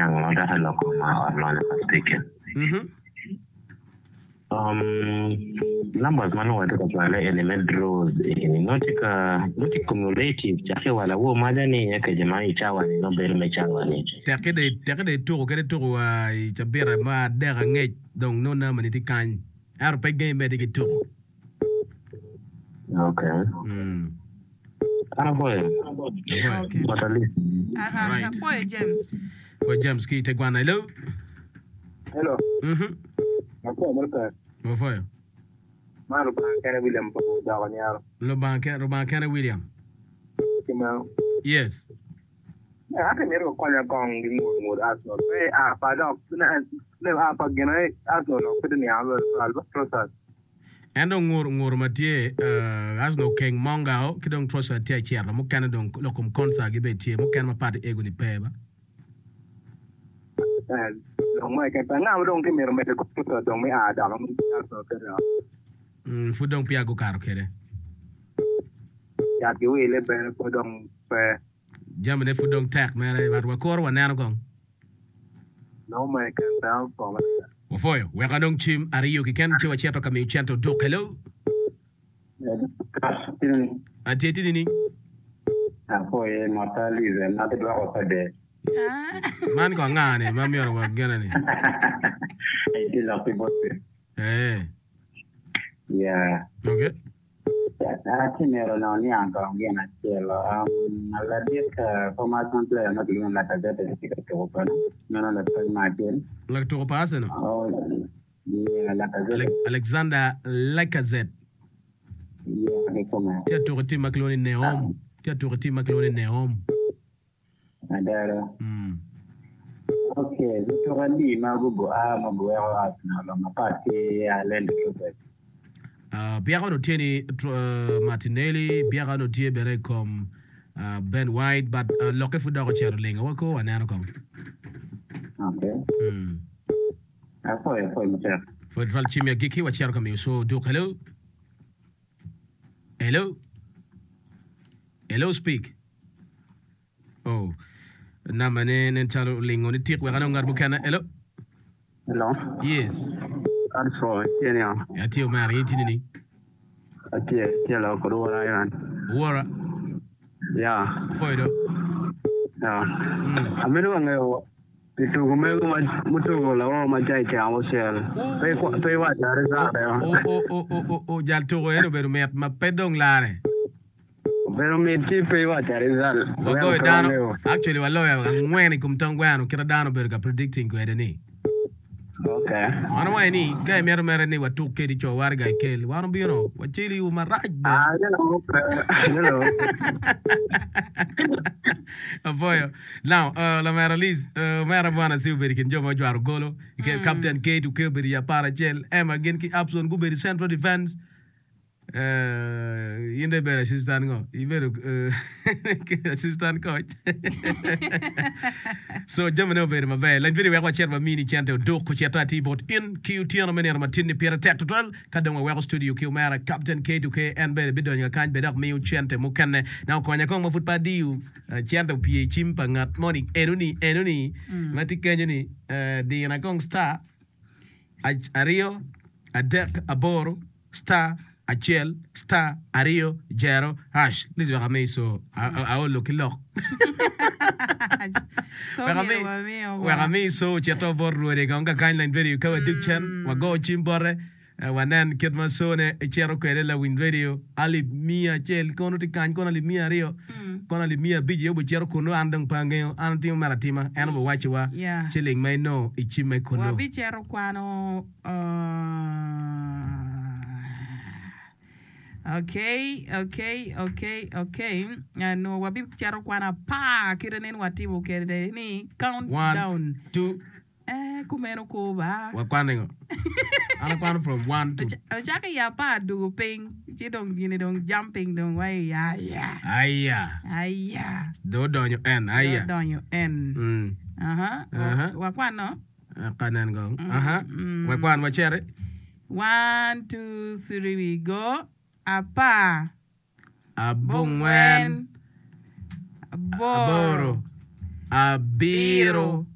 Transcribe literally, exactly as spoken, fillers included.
young London Halokoma or London mistaken. Mhm. Um, numbers man wa tuka pala element draws in notika notika cumulative chake wala wo madani yake jamaa ichawa ni nobel mechawa ni Takede takede to kede to wa chabira ma dera ngej donc non na maniti kan ar pe game be de to. Okay. Mm. Ana boy. Okay. But at least Aha, Right. boy James. For James ki te gwana hello. Hello. Mhm. Ako America. Wo foyo. Maru ba kana William pa dawa nyaro. Lo banke lo banke na William. Kima. Yes. Ya hata mero kwa nya kong ngi mo Arsenal. Eh a pa da na na a pa gena Arsenal no pede ni alo alba process. Endo ngur ngur matie uh, asno keng monga o kidong trosa tia chiara mo kana don lokum konsa gibe tie mo kana mapade ego ni peba. Eh dong mai ka pa ngam dong ke mero mete ko to dong me a da lo Arsenal ke da. Mm fu dong piago karo kede. Ya ki we le be ko dong pe Jamane fu dong tak mere wat wa kor wa nano kong. no mai ka da ko ma. Wo foyo we ka dong chim ariyo ki ken chiwa chiato kami uchanto do hello. Atieti nini? hapo ye mortalize na te dwa ko de Ah. Man ko ngane mami oro wa gana ni. ai la pivote Eh. yeah Okay. ya timero na ni anga ngena chelo um la dieta formation player no digo la tarjeta de que ko pa no no la pa martin Lak to pass no. oh yeah la tarjeta Ale- Alexander Lacazette. yeah ni koma Tia to ti makloni neom. Tia to ti makloni neom. adara Mm. okay to randi magubo a magubo ya Arsenal ma pati ya land club Uh, Biaga no tieni uh, Martinelli, Biaga no tie bere kom uh, Ben White, but uh, loke fu dago chero linga wako anano kom. okay Hmm. hapo hapo mcha For dral chimia giki wa chero kom so do hello. Hello. Hello speak. Oh. Na mane nentalo lingo ni tik wa kanong ngarbu kana hello. hello Yes. also tiene Ya tio mari itini ni. atie tielo ko do ra yan Wara yeah foido. yeah Hmm. amero ngayo itu kumego mutu la o ma jai cha o sel pe ko pe wa ja re za da Oh oh oh oh oh oh jal to eno beru met ma pedong lare. pero me ti pe wa ja re za Wago dano actually waloya ngweni kumtongwano kira dano berga predicting ko edeni. okay Wana wa ni kay mer mer ni watu kedi cho warga kel wano bino wachili umaraj be. ah ya no hello Avoyo. Now uh la mera Liz uh mera bana siu beri kin jomo jwar golo ke captain Kate ke beri ya para gel ema gen ki abson go beri central defense uh yinde beri assistant go iberu uh assistant coach. So jamano beri ma bay lan video wa cherba mini chante do ko cheta ti bot in Q T no menera matini pera tek total kadonga wa studio Q mera captain Kate ke en beri bidonya kan bedak mi chante mo kanne na ko nya ko ma futpa diu chante pi chimpa ngat morning enuni enuni mati kenyo ni di na kong star ario adek aboro star Achel, star, Ario, Jero, hash. This is what I mean. So I will look lock. So Waka mero mi, wa meo wa. waka mi so cheto vor ruere kanga kindline video kawa dukchan wago chimbore wanan kitman sone chero kwele la win radio ali mia chel kono ti kan kono ali mia rio kono ali mia biji yobo chero kono andang pange anti maratima eno bo wachi wa Yeah. chilling may no ichi may Wa kono. bichero kwano uh Okay, okay, okay, okay. Ano wabi charo kwana pa kirenen watibu kerde ni countdown. One, two, Eh kumeno ko ba. wakwane. Ana kwano from one to. Chaka ya pa du ping chidong gini dong jumping dong wai ya ya. Aya. Aya. Do donyo en aya. Don yo en. Mm. Aha. Aha. Wakwano. Kanan go. Aha. Wakwan wachere. One, two, three, we go. Apa. Abungwen. Boro. Aboro. Abiro.